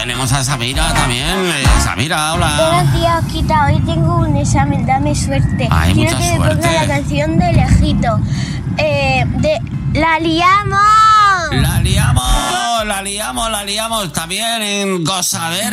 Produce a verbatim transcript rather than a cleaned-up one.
tenemos a Samira también. Eh, Samira, hola. Buenos días, Quita. Hoy tengo un examen, dame suerte. Ay, Quiero mucha que me suerte. ponga la canción de Lejito. Eh, de ¡La liamos! La liamos, la liamos, la liamos también en Gozadera.